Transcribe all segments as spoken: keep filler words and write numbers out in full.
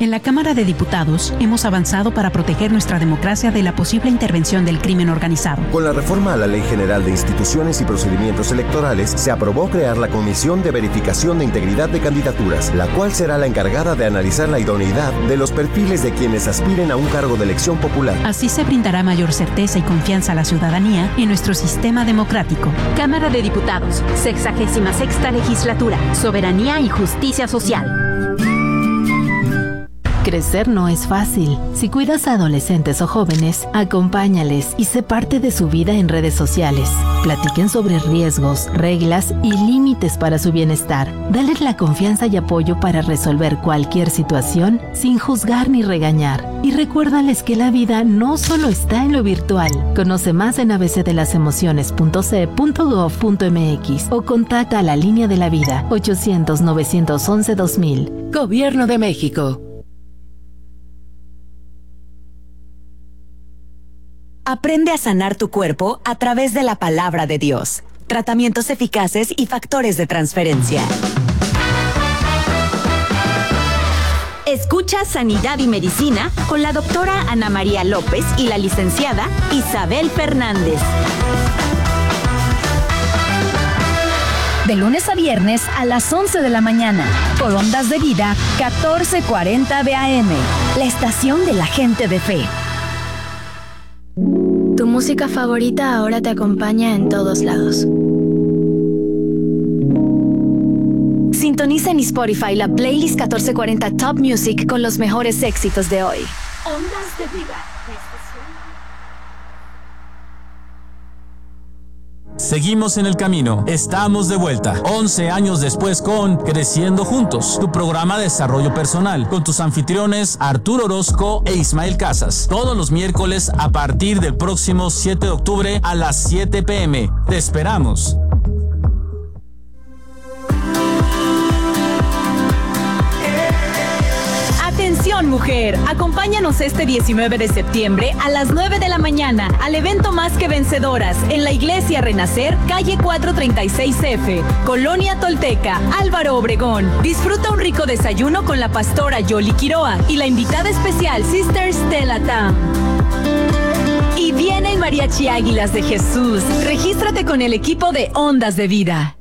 En la Cámara de Diputados hemos avanzado para proteger nuestra democracia de la posible intervención del crimen organizado. Con la reforma a la Ley General de Instituciones y Procedimientos Electorales, se aprobó crear la Comisión de Verificación de Integridad de Candidaturas, la cual será la encargada de analizar la idoneidad de los perfiles de quienes aspiren a un cargo de elección popular. Así se brindará mayor certeza y confianza a la ciudadanía en nuestro sistema democrático. Cámara de Diputados, sexagésima sexta legislatura, soberanía y justicia social. Crecer no es fácil. Si cuidas a adolescentes o jóvenes, acompáñales y sé parte de su vida en redes sociales. Platiquen sobre riesgos, reglas y límites para su bienestar. Dales la confianza y apoyo para resolver cualquier situación sin juzgar ni regañar. Y recuérdales que la vida no solo está en lo virtual. Conoce más en a b c de las emociones punto c e punto gov punto m x o contacta a la Línea de la Vida ochocientos, novecientos once, dos mil. Gobierno de México. Aprende a sanar tu cuerpo a través de la palabra de Dios. Tratamientos eficaces y factores de transferencia. Escucha Sanidad y Medicina con la doctora Ana María López y la licenciada Isabel Fernández. De lunes a viernes a las once de la mañana, por Ondas de Vida catorce cuarenta B A M, la estación de la gente de fe. Tu música favorita ahora te acompaña en todos lados. Sintoniza en Spotify la playlist catorce cuarenta Top Music con los mejores éxitos de hoy. Ondas de Vida. Seguimos en el camino, estamos de vuelta, once años después con Creciendo Juntos, tu programa de desarrollo personal, con tus anfitriones Arturo Orozco e Ismael Casas, todos los miércoles a partir del próximo siete de octubre a las siete p m Te esperamos. Atención mujer, acompáñanos este diecinueve de septiembre a las nueve de la mañana al evento Más que Vencedoras en la Iglesia Renacer, calle cuatrocientos treinta y seis F, Colonia Tolteca, Álvaro Obregón. Disfruta un rico desayuno con la pastora Yoli Quiroa y la invitada especial Sister Stella Tam. Y viene el Mariachi Águilas de Jesús. Regístrate con el equipo de Ondas de Vida.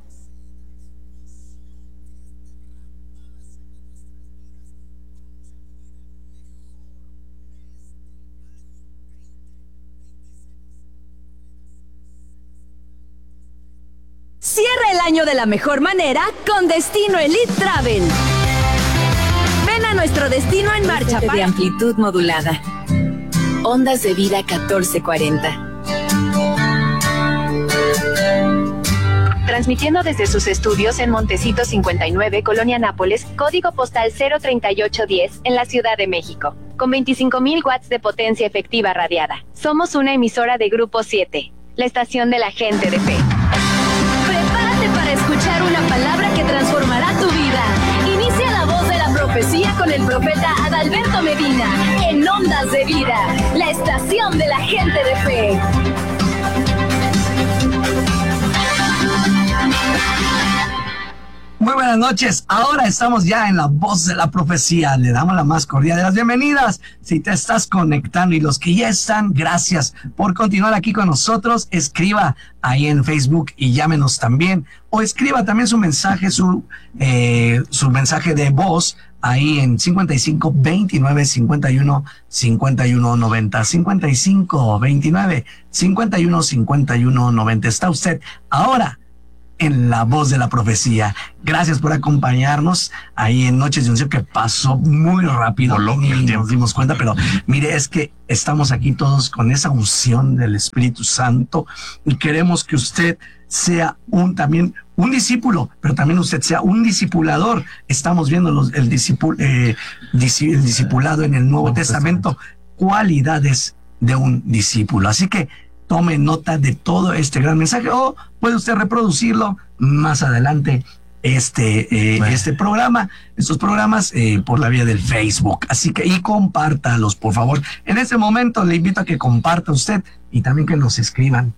Cierra el año de la mejor manera con Destino Elite Travel. Ven a nuestro destino en marcha para... de amplitud modulada. Ondas de Vida catorce cuarenta. Transmitiendo desde sus estudios en Montecito cincuenta y nueve, Colonia Nápoles, código postal cero treinta y ocho diez, en la Ciudad de México, con veinticinco mil watts de potencia efectiva radiada. Somos una emisora de Grupo siete, la estación de la gente de fe. Prepárate para escuchar una palabra que transformará tu vida. Inicia la voz de la profecía con el profeta Adalberto Medina en Ondas de Vida, la estación de la gente de fe. Muy buenas noches, ahora estamos ya en la voz de la profecía, le damos la más cordial de las bienvenidas, si te estás conectando y los que ya están, gracias por continuar aquí con nosotros, escriba ahí en Facebook y llámenos también, o escriba también su mensaje, su, eh, su mensaje de voz, ahí en cincuenta y cinco, veintinueve, cincuenta y uno, cincuenta y uno, noventa, cincuenta y cinco, veintinueve, cincuenta y uno, cincuenta y uno, noventa, está usted ahora en la voz de la profecía. Gracias por acompañarnos ahí en Noches de Unción, que pasó muy rápido, ni nos dimos cuenta, pero mire, es que estamos aquí todos con esa unción del Espíritu Santo y queremos que usted sea un también un discípulo, pero también usted sea un discipulador. Estamos viendo los, el, discipul, eh, disci, el discipulado en el Nuevo no, Testamento, cualidades de un discípulo. Así que tome nota de todo este gran mensaje o puede usted reproducirlo más adelante este, eh, bueno. este programa, estos programas eh, por la vía del Facebook. Así que, y compártalos, por favor. En este momento le invito a que comparta usted y también que nos escriban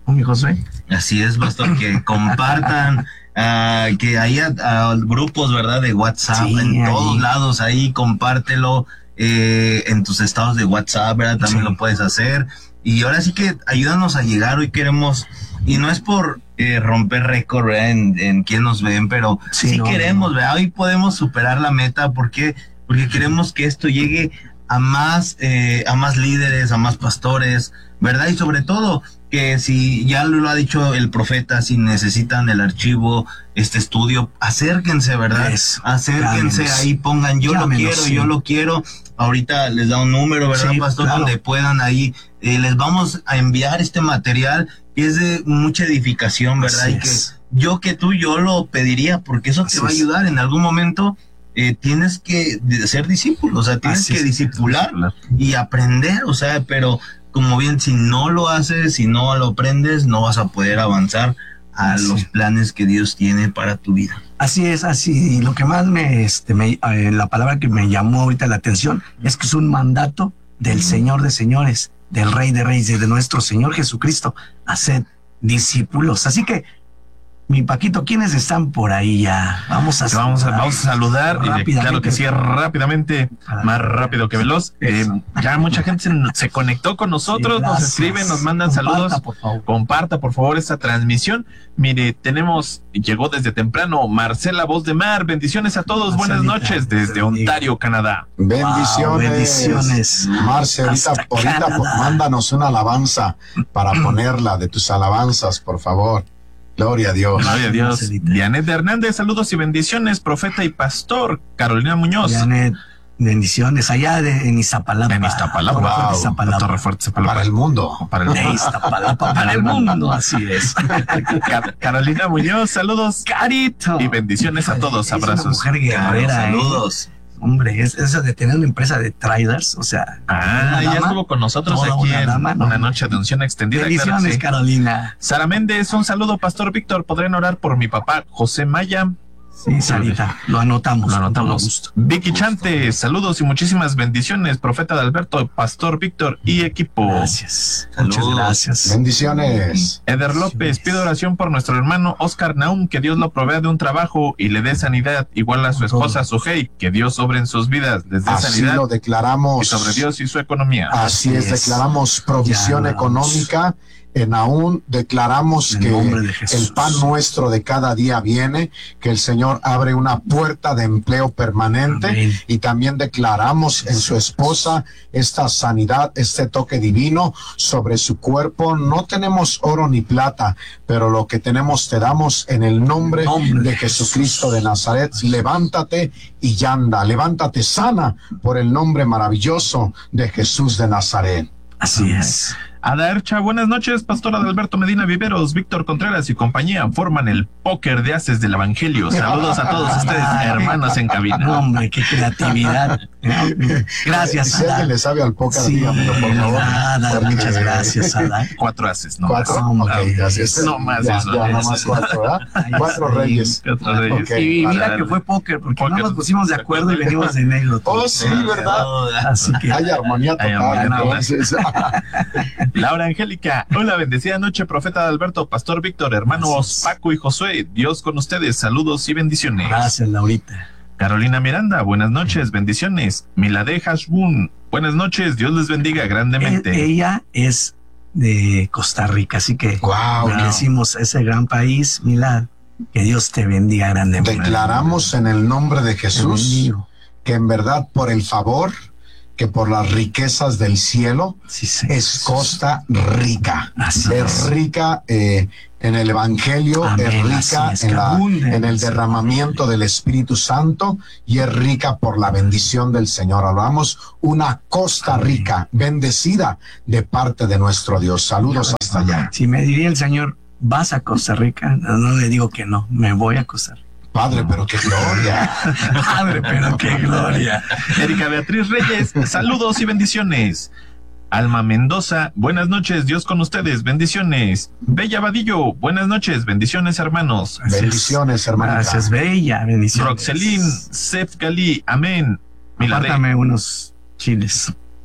¿no, mi Josué? Así es, pastor, que compartan, uh, que haya uh, grupos, ¿verdad?, de WhatsApp, sí, en ahí. Todos lados, ahí compártelo, eh, en tus estados de WhatsApp, ¿verdad?, también sí. Lo puedes hacer, y ahora sí que ayúdanos a llegar, hoy queremos, y no es por eh, romper récord, ¿verdad?, en, en quién nos ven, pero sí, sí no, queremos, ¿verdad?, hoy podemos superar la meta, porque porque queremos que esto llegue a más, eh, a más líderes, a más pastores, ¿verdad?, y sobre todo, que si ya lo ha dicho el profeta, si necesitan el archivo, este estudio, acérquense, ¿verdad? Eso, acérquense llámenos. Ahí, pongan, yo llámenos, lo quiero, sí. yo lo quiero, ahorita les da un número, ¿verdad, sí, pastor? Claro. Donde puedan ahí, eh, les vamos a enviar este material, que es de mucha edificación, ¿verdad? Así y que es. yo que tú, yo lo pediría, porque eso Así te va a ayudar en algún momento. Eh, tienes que ser discípulo, o sea, tienes Así que es. discipular y aprender, o sea, pero como bien, si no lo haces, si no lo aprendes, no vas a poder avanzar a así. los planes que Dios tiene para tu vida. Así es, así. Y lo que más me, este, me eh, la palabra que me llamó ahorita la atención es que es un mandato del Señor de señores, del Rey de Reyes, de nuestro Señor Jesucristo, hacer discípulos. Así que, mi Paquito, ¿quiénes están por ahí ya? Vamos a vamos a, vamos a saludar. Y claro que sí, rápidamente, más rápido que veloz. Eh, ya mucha gente se, se conectó con nosotros, sí, nos escriben, nos mandan Comparta, saludos. Por favor. Comparta, por favor, esta transmisión. Mire, tenemos, llegó desde temprano Marcela Voz de Mar. Bendiciones a todos, Marcelita, buenas noches desde Ontario, Canadá. Bendiciones. Wow, bendiciones. Marce, ahorita, ahorita mándanos una alabanza para ponerla de tus alabanzas, por favor. Gloria a Dios. Gloria a Dios. Dianet Hernández, saludos y bendiciones, profeta y pastor. Carolina Muñoz. Dianet, bendiciones. Allá de, en Iztapalapa. En Iztapalapa. Wow. Iztapalapa. Torre Fuerte, Iztapalapa. Para el mundo. Para el mundo. Iztapalapa, para el mundo. Así es. Car Carolina Muñoz, saludos. Carito. Y bendiciones a todos. Abrazos. Es una mujer guerrera. Saludos. ¿eh? Hombre, es eso de tener una empresa de trailers, o sea. Ah, ya estuvo con nosotros aquí una, en dama, no. una noche de unción extendida. Bendiciones, claro, sí. Carolina. Sara Méndez, un saludo, Pastor Víctor. ¿Podrían orar por mi papá, José Maya? Sí, Sarita, lo anotamos. Lo anotamos. Vicky Chante, saludos y muchísimas bendiciones, profeta de Alberto, Pastor Víctor y equipo. Gracias. Saludos. Muchas gracias. Bendiciones. Eder López, pido oración por nuestro hermano Oscar Naum, que Dios lo provea de un trabajo y le dé sanidad, igual a su esposa Sujei, que Dios obre en sus vidas, les dé Así sanidad. lo declaramos. Y sobre Dios y su economía. Así, Así es, es, declaramos provisión ya, económica. En aún declaramos en que el pan nuestro de cada día viene, que el Señor abre una puerta de empleo permanente. Amén. Y también declaramos en su esposa esta sanidad, este toque divino sobre su cuerpo. No tenemos oro ni plata, pero lo que tenemos te damos en el nombre, nombre de Jesucristo de Nazaret. Levántate y anda, levántate sana por el nombre maravilloso de Jesús de Nazaret. Así Amén. Es. Ada Ercha, buenas noches, pastora de Alberto Medina Viveros, Víctor Contreras y compañía forman el póker de haces del Evangelio. Saludos a todos ustedes, hermanos en cabina. Hombre, qué creatividad. Gracias, si alguien le sabe al póker, sí, dígamelo, por favor. Ada, muchas gracias, Ada. Cuatro haces, no ¿Cuatro? más. Okay, gracias. No más ya, eso. Ya, no más cuatro, ¿verdad? Cuatro reyes. Cuatro reyes. Okay. Y mira que fue póker, porque póker. No nos pusimos de acuerdo y venimos de negro. Oh, sí, ¿verdad? Así que hay armonía total. Hay armonía, entonces. Laura Angélica, hola, bendecida noche, profeta de Alberto, pastor Víctor, hermanos Gracias. Paco y Josué, Dios con ustedes, saludos y bendiciones. Gracias, Laurita. Carolina Miranda, buenas noches, bendiciones. Milade Hashbun, buenas noches, Dios les bendiga grandemente. E ella es de Costa Rica, así que wow, bendecimos wow. ese gran país, Milad, que Dios te bendiga grandemente. Declaramos en el nombre de Jesús que en verdad por el favor, que por las riquezas del cielo sí, sí, es Costa Rica. Así es, es rica eh, en el Evangelio, Amén, es rica es, en, la, en el derramamiento del Espíritu Santo y es rica por la bendición del Señor. Hablamos una Costa Rica bendecida de parte de nuestro Dios. Saludos hasta allá. Si me diría el Señor, ¿vas a Costa Rica? No, no le digo que no, me voy a Costa Rica. Padre, pero qué gloria. Padre, pero qué gloria. Erika Beatriz Reyes, saludos y bendiciones. Alma Mendoza, buenas noches, Dios con ustedes, bendiciones. Bella Vadillo, buenas noches, bendiciones, hermanos. Gracias. Bendiciones, hermanita. Gracias, Bella, bendiciones. Roxelín, Sef Gali, amén. Apártame unos chiles.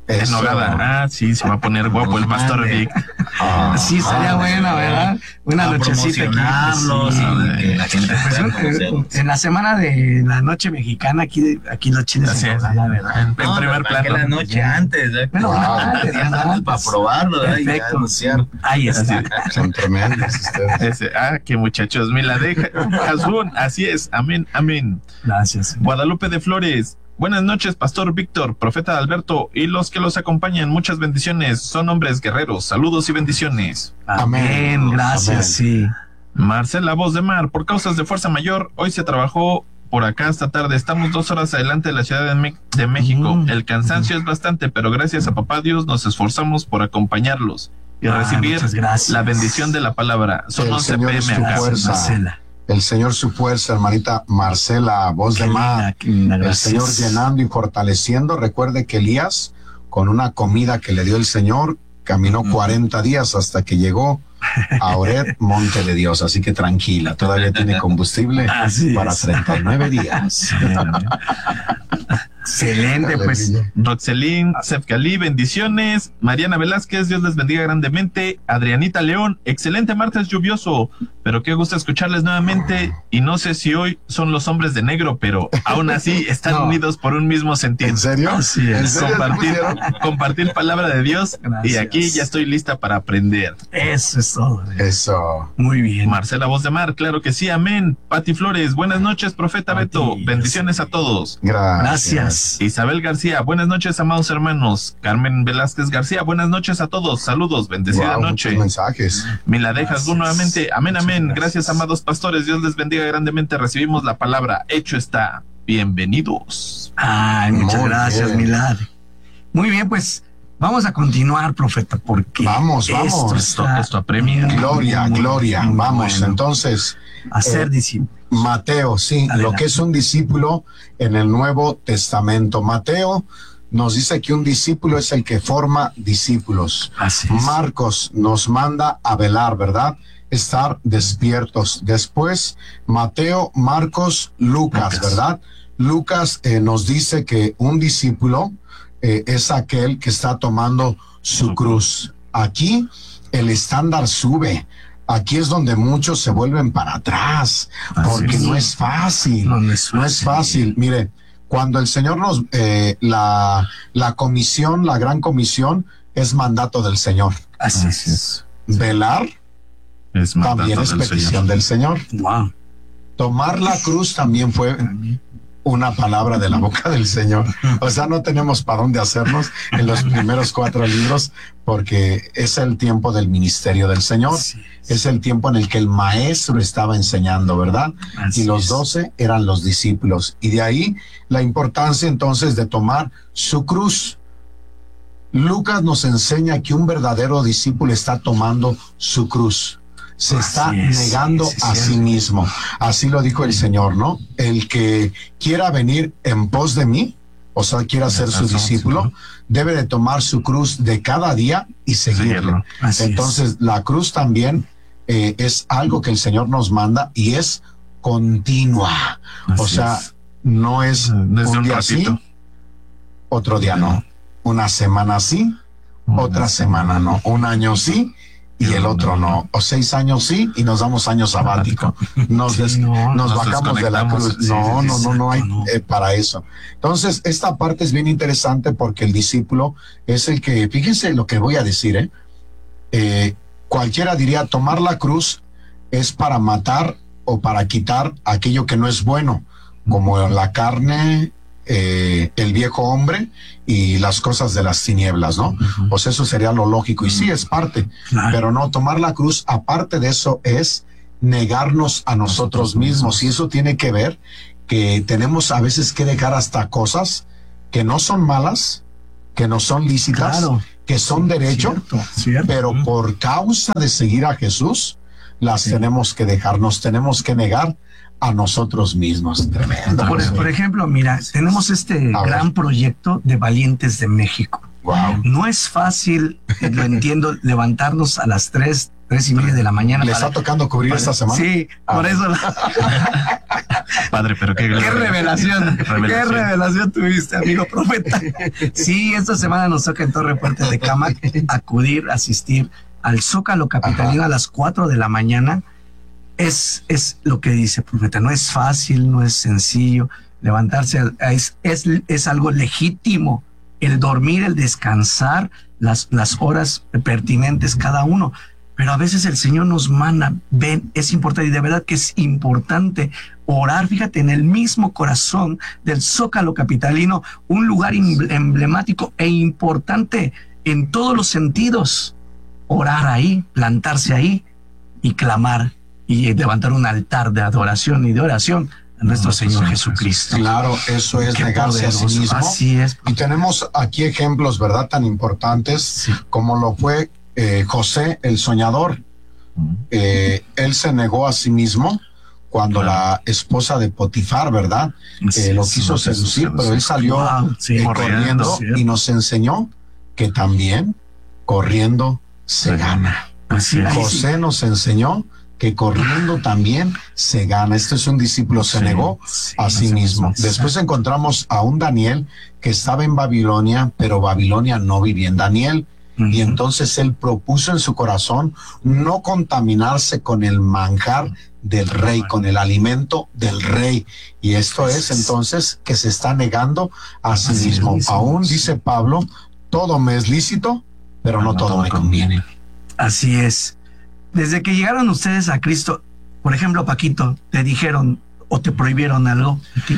En Nogada. Ah, sí, se va a poner guapo el Pastor Vic. Ah, sí, sería buena, ¿verdad? Una nochecita aquí. Sí, que la gente pues, en, en la semana de la noche mexicana, aquí, aquí los chiles así en Nogada, ¿verdad? En, en no, primer plano. La noche antes, ¿eh? Bueno, ah, antes, antes, antes, para probarlo, perfecto. Ahí está. Son tremendos ustedes. Ah, qué muchachos. Miladeja, Hasbun, así es. Amén, amén. Gracias. Guadalupe de Flores. Buenas noches, Pastor Víctor, Profeta Alberto y los que los acompañan. Muchas bendiciones. Son hombres guerreros. Saludos y bendiciones. Amén. Gracias. Amén. Sí. Marcela Voz de Mar. Por causas de fuerza mayor, hoy se trabajó por acá esta tarde. Estamos dos horas adelante de la Ciudad de, Me de México. Mm. El cansancio mm. es bastante, pero gracias a Papá Dios nos esforzamos por acompañarlos y ah, recibir la bendición de la palabra. Son once pe eme acá. Marcela. El Señor su fuerza, hermanita Marcela, Voz de Mar. El Señor llenando y fortaleciendo. Recuerde que Elías, con una comida que le dio el Señor, caminó cuarenta días hasta que llegó a Horeb, monte de Dios. Así que tranquila, todavía tiene combustible Así para es. treinta y nueve días. Excelente, pues. Roxelín Sefcalí, bendiciones. Mariana Velázquez, Dios les bendiga grandemente. Adrianita León, excelente martes lluvioso, pero qué gusto escucharles nuevamente. Y no sé si hoy son los hombres de negro, pero aún así están no. unidos por un mismo sentir. ¿En serio? Así es. ¿En serio? Compartir, compartir palabra de Dios. Gracias. Y aquí ya estoy lista para aprender. Eso es todo. Eso. Muy bien. Marcela Voz de Mar, claro que sí, amén. Pati Flores, buenas noches, Profeta Pati, Beto. Bendiciones a todos. Gracias. Gracias. Isabel García, buenas noches, amados hermanos. Carmen Velázquez García, buenas noches a todos. Saludos, bendecida wow, noche. Mensajes. Miladejas nuevamente. Amén, amén. Gracias. Gracias, amados pastores. Dios les bendiga grandemente. Recibimos la palabra. Hecho está. Bienvenidos. Ay, muchas Muy gracias, bien. Milad. Muy bien, pues vamos a continuar, profeta, porque vamos, vamos. Esto, esto apremia. Gloria, muy, gloria. Muy vamos, bueno. Entonces. A ser eh, discípulo. Mateo, sí, Adelante. Lo que es un discípulo en el Nuevo Testamento. Mateo nos dice que un discípulo es el que forma discípulos. Así es. Marcos nos manda a velar, ¿verdad? Estar despiertos. Después, Mateo, Marcos, Lucas, Lucas. ¿verdad? Lucas eh, nos dice que un discípulo eh, es aquel que está tomando su cruz. Aquí el estándar sube. Aquí es donde muchos se vuelven para atrás, porque no es fácil, no, no es fácil. No es fácil. Mire, cuando el Señor nos, eh, la, la comisión, la gran comisión, es mandato del Señor. Así es. Velar es también es petición del Señor. Wow. Tomar la cruz también fue una palabra de la boca del Señor. O sea, no tenemos para dónde hacernos en los primeros cuatro libros, porque es el tiempo del ministerio del Señor. Sí, sí. Es el tiempo en el que el maestro estaba enseñando, ¿verdad? Así y los doce eran los discípulos. Y de ahí la importancia entonces de tomar su cruz. Lucas nos enseña que un verdadero discípulo está tomando su cruz. Se está es, negando sí, sí, a sí, sí mismo. Así lo dijo el Señor, ¿no? El que quiera venir en pos de mí, o sea, quiera ser su discípulo, debe de tomar su cruz de cada día y seguirlo. Entonces, la cruz también eh, es algo que el Señor nos manda y es continua. Así o sea, es. no es Desde un día así, otro día no. Una semana sí, otra semana no. Un año sí, y el otro no, o seis años sí, y nos damos años sabático, nos, des, sí, no, nos, nos bajamos de la cruz, sí, no, sí, no, no, no hay eh, para eso. Entonces, esta parte es bien interesante porque el discípulo es el que, fíjense lo que voy a decir, ¿eh? Eh, cualquiera diría, tomar la cruz es para matar o para quitar aquello que no es bueno, como la carne, eh, el viejo hombre y las cosas de las tinieblas, ¿no? Uh-huh. Pues eso sería lo lógico, y sí es parte, claro. Pero no, tomar la cruz, aparte de eso, es negarnos a nosotros mismos, y eso tiene que ver que tenemos a veces que dejar hasta cosas que no son malas, que no son lícitas, claro. Que son derecho, cierto, cierto. Pero por causa de seguir a Jesús, las sí. tenemos que dejar, nos tenemos que negar a nosotros mismos. Tremendo. Por, por ejemplo, mira, tenemos este a gran ver. proyecto de Valientes de México. Wow. No es fácil, lo entiendo, levantarnos a las tres, tres y media de la mañana. ¿Le para, está tocando cubrir para, esta semana? Sí, ah. por eso. La, Padre, pero qué, qué revelación, revelación, qué revelación tuviste, amigo profeta. Sí, esta semana nos toca en Torre Fuerte de Cámac acudir, asistir al Zócalo capitalino. Ajá. A las cuatro de la mañana. Es, es lo que dice profeta, no es fácil, no es sencillo. Levantarse es, es, es algo legítimo, el dormir, el descansar, las, las horas pertinentes cada uno. Pero a veces el Señor nos manda, ven, es importante, y de verdad que es importante orar, fíjate, en el mismo corazón del Zócalo capitalino, un lugar emblemático e importante en todos los sentidos. Orar ahí, plantarse ahí y clamar y levantar un altar de adoración y de oración a nuestro no, Señor Jesucristo. Claro, eso es Qué negarse poderoso. A sí mismo. Así es. Y tenemos aquí ejemplos, ¿verdad?, tan importantes, sí, como lo fue Eh, José el soñador. Eh, él se negó a sí mismo cuando claro. la esposa de Potifar, ¿verdad? Sí, eh, lo quiso sí, seducir, sí, pero sí, él salió wow, sí, eh, corriendo, corriendo y nos enseñó que también corriendo se gana. Así José nos enseñó que corriendo también se gana. Este es un discípulo, se sí, negó sí, a sí mismo. Después encontramos a un Daniel que estaba en Babilonia, pero Babilonia no vivía en Daniel. Uh-huh. Y entonces él propuso en su corazón no contaminarse con el manjar del rey, con el alimento del rey. Y esto es entonces que se está negando a sí mismo. Aún dice Pablo, todo me es lícito, pero no, no todo me conviene. Así es. Desde que llegaron ustedes a Cristo, por ejemplo, Paquito, ¿te dijeron o te prohibieron algo?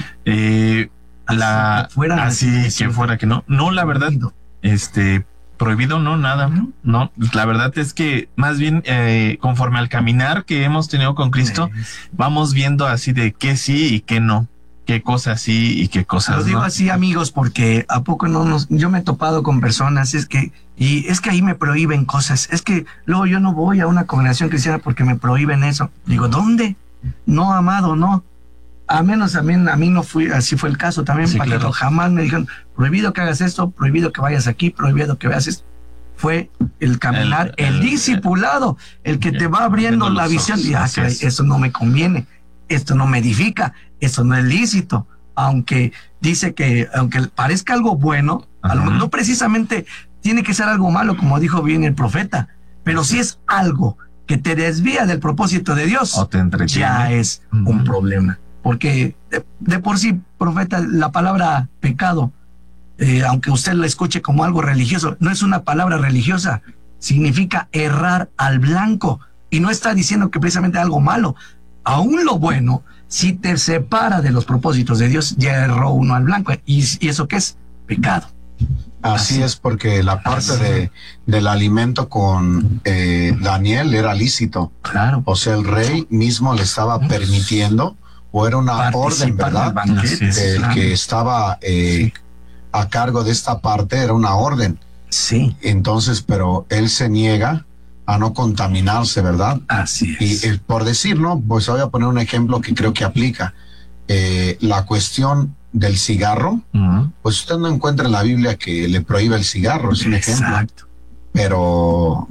Eh, la, fuera, así que fuera que no. No, la verdad, este... prohibido no, nada, ¿no? No, la verdad es que más bien eh, conforme al caminar que hemos tenido con Cristo, sí, vamos viendo así de qué sí y qué no, qué cosas sí y qué cosas no. Lo digo no. así, amigos, porque a poco no nos, yo me he topado con personas, es que, y es que ahí me prohíben cosas, es que luego yo no voy a una congregación cristiana porque me prohíben eso. Digo, ¿dónde? No, amado, no. A menos también, a mí no fui, así fue el caso también, sí, Paquito, claro. Jamás me dijeron, prohibido que hagas esto, prohibido que vayas aquí, prohibido que veas esto. Fue el caminar, el, el, el discipulado, el que el, te va abriendo la visión. Y ah, caray, eso no me conviene, esto no me edifica, esto no es lícito. Aunque dice que, aunque parezca algo bueno, uh-huh. no precisamente tiene que ser algo malo, como dijo bien el profeta, pero si es algo que te desvía del propósito de Dios, o te entretiene, ya es uh-huh. un problema. Porque de, de por sí, profeta, la palabra pecado, eh, aunque usted la escuche como algo religioso, no es una palabra religiosa, significa errar al blanco. Y no está diciendo que precisamente algo malo. Aún lo bueno, si te separa de los propósitos de Dios, ya erró uno al blanco. ¿Y, y eso qué es? Pecado. Así, Así es, porque la parte de, del alimento con eh, Daniel era lícito. Claro. O sea, el rey mismo le estaba permitiendo, o era una orden, ¿verdad? Banquete, el claro. que estaba eh, sí. a cargo de esta parte era una orden. Sí. Entonces, pero él se niega a no contaminarse, ¿verdad? Así es. Y eh, por decir, ¿no? Pues voy a poner un ejemplo que creo que aplica. Eh, la cuestión del cigarro, uh-huh. pues usted no encuentra en la Biblia que le prohíbe el cigarro, es un ejemplo. Exacto. Pero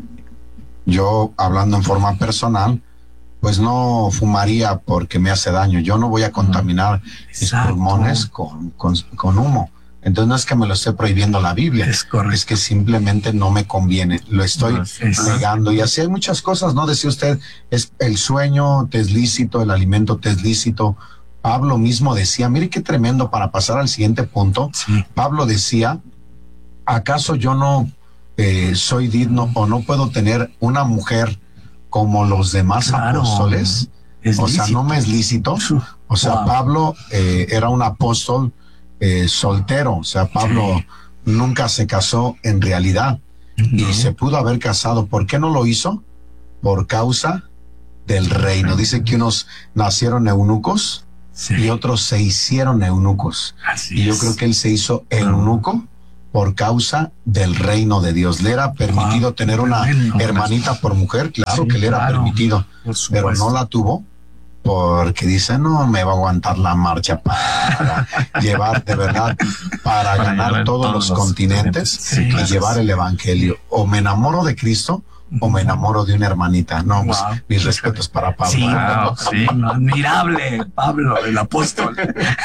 yo, hablando en forma personal, pues no fumaría porque me hace daño. Yo no voy a contaminar mis pulmones con, con, con humo. Entonces no es que me lo esté prohibiendo la Biblia, es, es que simplemente no me conviene, lo estoy negando. Y así hay muchas cosas, ¿no? Decía usted, es el sueño te es lícito, el alimento te es lícito. Pablo mismo decía, mire qué tremendo para pasar al siguiente punto. Sí. Pablo decía, ¿acaso yo no eh, soy digno o no puedo tener una mujer como los demás claro, apóstoles? Es o lícito. sea, no me es lícito. O sea, wow. Pablo eh, era un apóstol eh, soltero. O sea, Pablo sí. nunca se casó en realidad. No. Y se pudo haber casado. ¿Por qué no lo hizo? Por causa del reino. Dice que unos nacieron eunucos sí. y otros se hicieron eunucos. Así y yo es. creo que él se hizo eunuco por causa del reino de Dios. Le era permitido wow, tener una bueno, hermanita por mujer, claro sí, que le era claro, permitido, pero no la tuvo porque dice, no me va a aguantar la marcha para llevar de verdad, para, para ganar todos, todos los continentes sí, y claro, llevar el evangelio. O me enamoro de Cristo o me enamoro de una hermanita. No, pues, Wow. mis respetos para Pablo. Sí, Wow, sí. admirable, Pablo, el apóstol.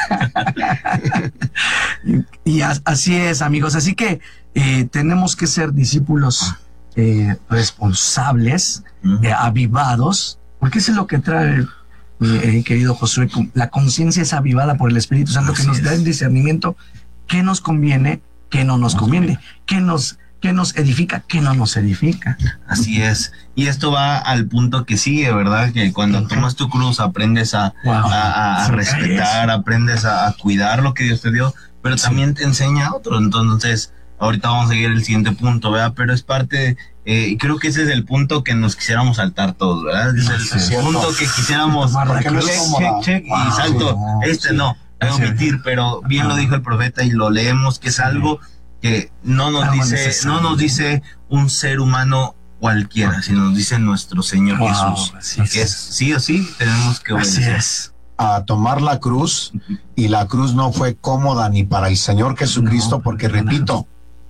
y, y as- así es, amigos. Así que eh, tenemos que ser discípulos eh, responsables, eh, avivados, porque eso es lo que trae, eh, querido Josué. con- La conciencia es avivada por el Espíritu Santo, que Así nos da es. el discernimiento, qué nos conviene, qué no nos conviene, qué nos, qué nos edifica, qué no nos edifica. Así es. Y esto va al punto que sigue, ¿verdad? Que cuando tomas tu cruz aprendes a, Wow. a, a- a Sí, respetar, aprendes a, a cuidar lo que Dios te dio, pero también te enseña a otro. Entonces, ahorita vamos a seguir el siguiente punto, ¿verdad? Pero es parte, eh, y creo que ese es el punto que nos quisiéramos saltar todos, ¿verdad? Es el Sí, es cierto. punto que quisiéramos Porque no es check, cómoda. check, check, y Wow, salto. sí, este sí. no, voy a omitir, pero bien lo dijo el profeta y lo leemos, que es algo que no nos Algo dice, necesario. no nos dice un ser humano cualquiera, sino nos dice nuestro Señor Wow, Jesús, así es. que es sí o sí tenemos que Así obedecer. es. A tomar la cruz, y la cruz no fue cómoda ni para el Señor Jesucristo, No, porque para nada. repito,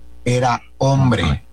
era hombre,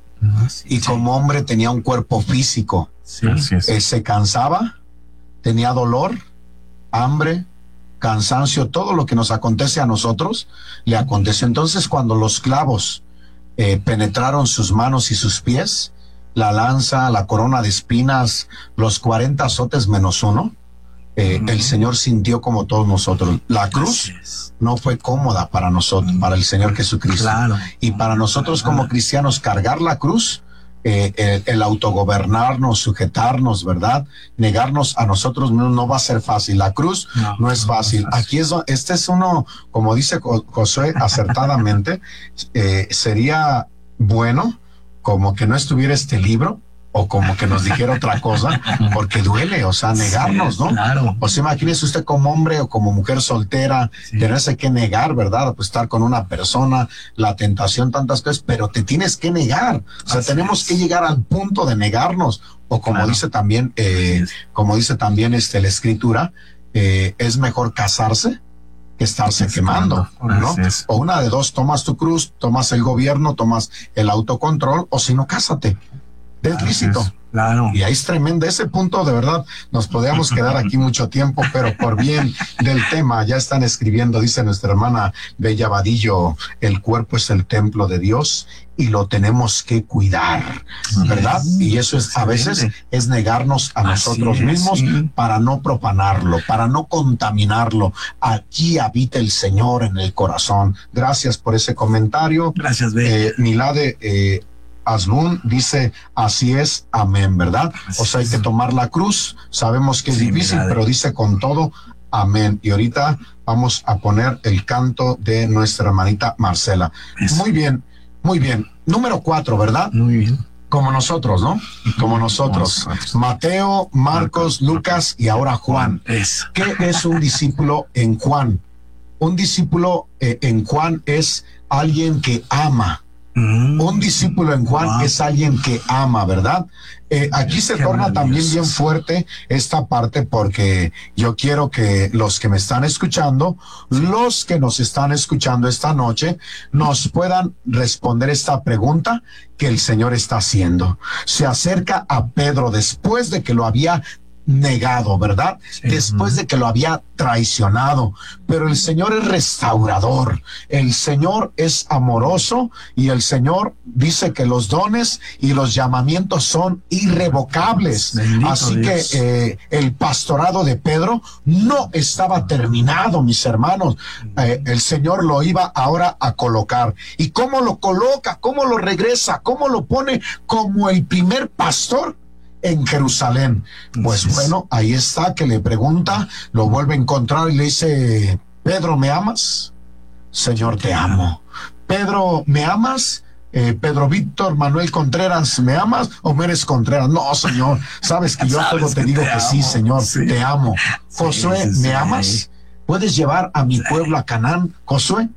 y como hombre tenía un cuerpo físico. Sí. Así es. Eh, se cansaba, tenía dolor, hambre, cansancio, todo lo que nos acontece a nosotros le aconteció. Entonces, cuando los clavos eh, penetraron sus manos y sus pies, la lanza, la corona de espinas, los cuarenta azotes menos uno, eh, el Señor sintió como todos nosotros. La cruz Así es. no fue cómoda para nosotros, para el Señor Jesucristo. Claro. Y para nosotros como cristianos, cargar la cruz, eh, el, el autogobernarnos, sujetarnos, ¿verdad? Negarnos a nosotros mismos no va a ser fácil. La cruz No, no es no fácil. es fácil. Aquí es, do- este es uno, como dice Jo- Josué acertadamente, eh, sería bueno como que no estuviera este libro, o como que nos dijera otra cosa, porque duele, o sea, negarnos, Sí, ¿no? claro. O sea, imagínese usted como hombre o como mujer soltera, Sí. tenerse que negar, ¿verdad? Pues estar con una persona, la tentación, tantas cosas, pero te tienes que negar. O sea, Así tenemos es. que llegar al punto de negarnos. O como Claro. dice también, eh, Así es. como dice también este, la escritura, eh, es mejor casarse que estarse Estarse quemando, quemando. ¿no? Así es. O una de dos, tomas tu cruz, tomas el gobierno, tomas el autocontrol, o si no, cásate. Es Así lícito. es. Claro. Y ahí es tremendo ese punto, de verdad, nos podríamos quedar aquí mucho tiempo, pero por bien del tema, ya están escribiendo, dice nuestra hermana Bella Vadillo, el cuerpo es el templo de Dios y lo tenemos que cuidar, ¿verdad? Y eso es, a veces, es negarnos a Así nosotros es, mismos sí. para no profanarlo, para no contaminarlo. Aquí habita el Señor en el corazón. Gracias por ese comentario. Gracias, Bella. Eh, Milade, eh, Asmun dice, así es, amén, ¿verdad? Así O sea, hay es. que tomar la cruz, sabemos que es Sí, difícil, mira, pero dice con todo, amén. Y ahorita vamos a poner el canto de nuestra hermanita Marcela. Eso. Muy bien, muy bien. Número cuatro, ¿verdad? Muy bien. Como nosotros, ¿no? Como nosotros. Nosotros. Mateo, Marcos, Lucas y ahora Juan. Eso. ¿Qué es un discípulo en Juan? Un discípulo eh, en Juan es alguien que ama. Mm. Un discípulo en Juan Wow. es alguien que ama, ¿verdad? Eh, aquí se Qué torna también maravilloso. bien fuerte esta parte porque yo quiero que los que me están escuchando, los que nos están escuchando esta noche, nos puedan responder esta pregunta que el Señor está haciendo. Se acerca a Pedro después de que lo había negado, ¿verdad? Sí. Después de que lo había traicionado. Pero el Señor es restaurador, el Señor es amoroso y el Señor dice que los dones y los llamamientos son irrevocables. Bendito Así Dios. que eh, el pastorado de Pedro no estaba terminado, mis hermanos. Eh, el Señor lo iba ahora a colocar. ¿Y cómo lo coloca? ¿Cómo lo regresa? ¿Cómo lo pone como el primer pastor en Jerusalén? Pues Así es. bueno, ahí está, que le pregunta, lo vuelve a encontrar y le dice, Pedro, ¿me amas? Señor, te amo. Pedro, ¿me amas? Eh, Pedro Víctor Manuel Contreras, ¿me amas o me eres Contreras? No, Señor, sabes que yo a Sabes todo te que digo te que sí, amo. Señor, Sí. te amo. Sí, Josué, sí, sí. ¿me amas? ¿Puedes llevar a mi pueblo a Canaán, Josué?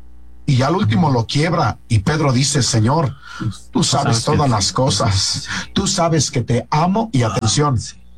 Y al último lo quiebra y Pedro dice, Señor, tú sabes sabes que todas sí. las cosas, tú sabes que te amo y atención,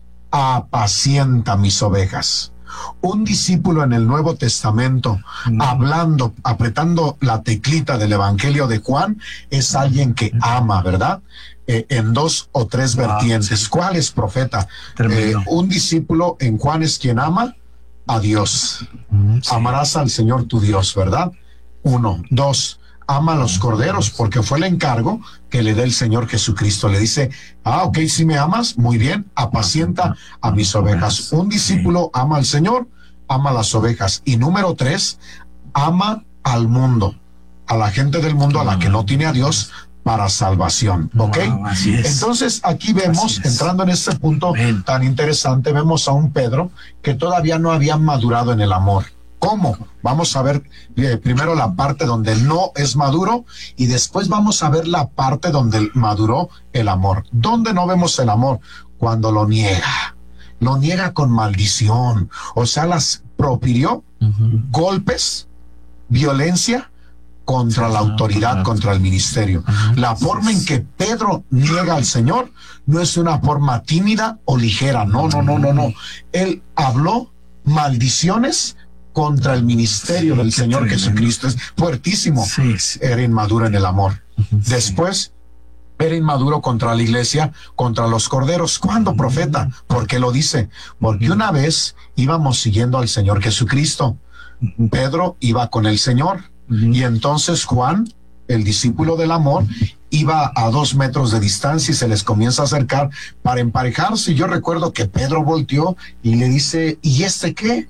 apacienta mis ovejas. Un discípulo en el Nuevo Testamento, Mm. hablando, apretando la teclita del Evangelio de Juan, es alguien que ama, ¿verdad? eh, en dos o tres wow, vertientes. Sí. ¿Cuál es, profeta? Eh, un discípulo en Juan es quien ama a Dios. Mm, sí. Amarás al Señor tu Dios, ¿verdad? Uno. Dos, ama a los corderos, porque fue el encargo que le da el Señor Jesucristo. Le dice, ah, ok, si me amas, muy bien, apacienta a mis ovejas. Un discípulo ama al Señor, ama a las ovejas. Y número tres, ama al mundo, a la gente del mundo, a la que no tiene a Dios, para salvación, ¿ok? Wow, así es. Entonces aquí vemos, entrando en este punto Amén. tan interesante, vemos a un Pedro que todavía no había madurado en el amor. ¿Cómo? Vamos a ver eh, primero la parte donde no es maduro y después vamos a ver la parte donde maduró el amor. ¿Dónde no vemos el amor? Cuando lo niega. Lo niega con maldición. O sea, las profirió uh-huh. golpes, violencia contra la autoridad, contra el ministerio. Uh-huh. La forma en que Pedro niega al Señor no es una forma tímida o ligera. No, no, no, no, no. Él habló maldiciones contra el ministerio sí, del Señor tremendo. Jesucristo. Es fuertísimo. Sí, sí. Era inmaduro en el amor. Uh-huh, Después, sí. era inmaduro contra la iglesia, contra los corderos. ¿Cuándo, profeta? ¿Por qué lo dice? Porque uh-huh. una vez íbamos siguiendo al Señor Jesucristo. Uh-huh. Pedro iba con el Señor. Uh-huh. Y entonces Juan, el discípulo del amor, iba a dos metros de distancia y se les comienza a acercar para emparejarse. Y yo recuerdo que Pedro volteó y le dice, ¿y este qué?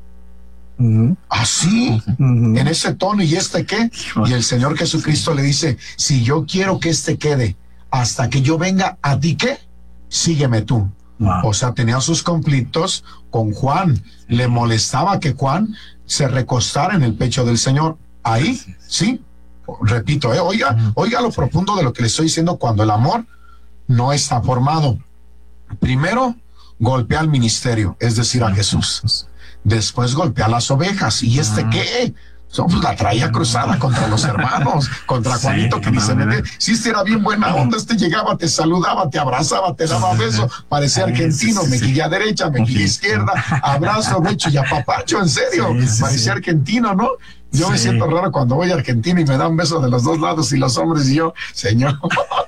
Uh-huh. Así, uh-huh. en ese tono, ¿y este qué? Y el Señor Jesucristo le dice, si yo quiero que este quede hasta que yo venga, ¿a ti qué? Sígueme tú. Wow. O sea, tenía sus conflictos con Juan. Le molestaba que Juan se recostara en el pecho del Señor. Ahí, sí, repito, eh, oiga, uh-huh. oiga lo profundo de lo que le estoy diciendo cuando el amor no está formado. Primero, golpea al ministerio, es decir, a Jesús. Después golpea a las ovejas. ¿Y este qué? So, pues, la traía cruzada contra los hermanos, contra sí, Juanito, que dice, no, sí, este era bien buena onda, este llegaba, te saludaba, te abrazaba, te daba beso, parecía argentino, sí, sí, mejilla sí. derecha, mejilla izquierda, abrazo, becho y apapacho, en serio, sí, sí, parecía sí. argentino, ¿no? Yo sí. me siento raro cuando voy a Argentina y me dan un beso de los dos lados y los hombres y yo, señor,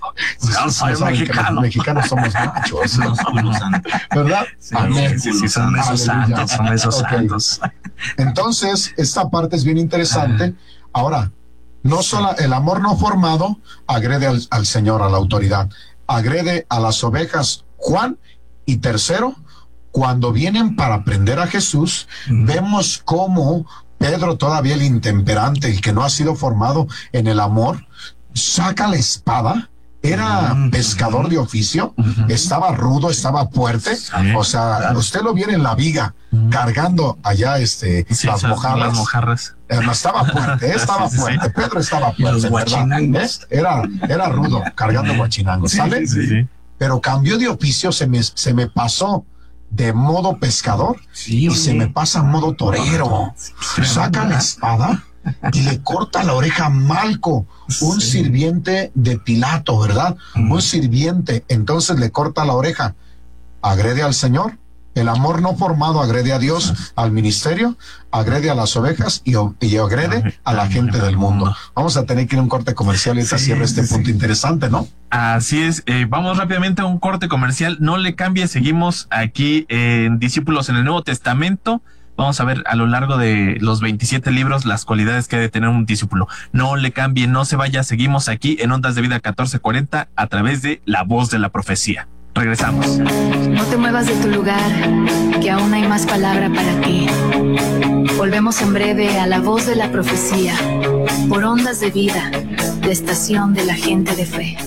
no, soy no mexicano. Los mexicanos somos machos, ¿no? ¿Verdad? Sí, Amén. Sí, sí, son esos santos, son esos okay. santos. Entonces, esta parte es bien interesante. Ahora, no solo el amor no formado agrede al, al Señor, a la autoridad, agrede a las ovejas Juan. Y tercero, cuando vienen para aprender a Jesús, mm. vemos cómo Pedro, todavía el intemperante, el que no ha sido formado en el amor, saca la espada. Era pescador de oficio, uh-huh. estaba rudo, estaba fuerte, sí, o sea, claro. usted lo viene en la viga, uh-huh. cargando allá este sí, las, mojarras. las mojarras. Eh, no, estaba fuerte, eh, estaba sí, fuerte, sí. Pedro estaba fuerte, ¿verdad? ¿Eh? Era, era rudo, cargando guachinangos, ¿sale? Sí, sí. Pero cambió de oficio, se me, se me pasó de modo pescador sí, y oye. se me pasa a modo torero. Sí, saca la espada y le corta la oreja a Malco, un sí. sirviente de Pilato, ¿verdad? Mm. Un sirviente, entonces le corta la oreja. Agrede al Señor. El amor no formado agrede a Dios, al ministerio, agrede a las ovejas y, y agrede a la gente del mundo. Vamos a tener que ir a un corte comercial y esta sí, cierra este sí. punto interesante, ¿no? Así es, eh, vamos rápidamente a un corte comercial, no le cambie, seguimos aquí en Discípulos en el Nuevo Testamento. Vamos a ver a lo largo de los veintisiete libros las cualidades que debe tener un discípulo. No le cambie, no se vaya, seguimos aquí en Ondas de Vida catorce cuarenta a través de La Voz de la Profecía. Regresamos. No te muevas de tu lugar, que aún hay más palabra para ti. Volvemos en breve a La Voz de la Profecía, por Ondas de Vida, la estación de la gente de fe.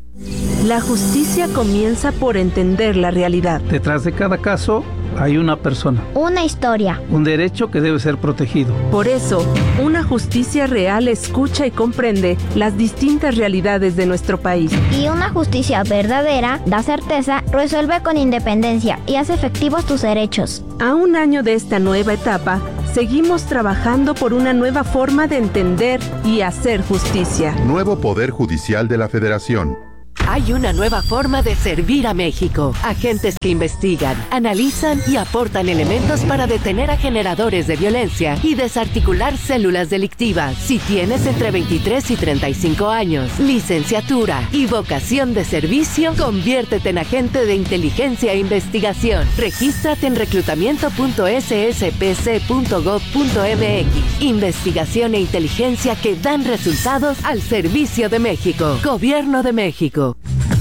La justicia comienza por entender la realidad. Detrás de cada caso hay una persona. Una historia. Un derecho que debe ser protegido. Por eso, una justicia real escucha y comprende las distintas realidades de nuestro país. Y una justicia verdadera da certeza, resuelve con independencia y hace efectivos tus derechos. A un año de esta nueva etapa, seguimos trabajando por una nueva forma de entender y hacer justicia. Nuevo Poder Judicial de la Federación. Hay una nueva forma de servir a México. Agentes que investigan, analizan y aportan elementos para detener a generadores de violencia y desarticular células delictivas. Si tienes entre veintitrés y treinta y cinco años, licenciatura y vocación de servicio, conviértete en agente de inteligencia e investigación. Regístrate en reclutamiento punto s s p c punto gov punto m x. Investigación e inteligencia que dan resultados al servicio de México. Gobierno de México.